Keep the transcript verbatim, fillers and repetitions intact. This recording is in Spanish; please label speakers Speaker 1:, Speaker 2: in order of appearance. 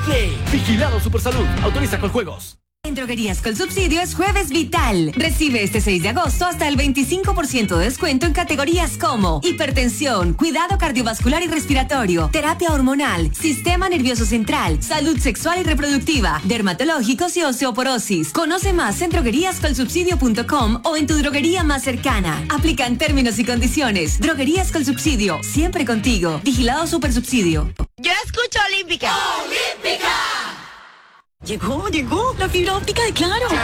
Speaker 1: Play. Vigilado Supersalud. Autoriza con juegos.
Speaker 2: En Droguerías con Subsidio es Jueves Vital. Recibe este seis de agosto hasta el veinticinco por ciento de descuento en categorías como hipertensión, cuidado cardiovascular y respiratorio, terapia hormonal, sistema nervioso central, salud sexual y reproductiva, dermatológicos y osteoporosis. Conoce más en droguerías col subsidio punto com o en tu droguería más cercana. Aplican términos y condiciones. Droguerías con Subsidio, siempre contigo. Vigilado Supersubsidio.
Speaker 3: Yo escucho Olímpica.
Speaker 4: ¡Olímpica! Llegó, llegó la fibra óptica de Claro.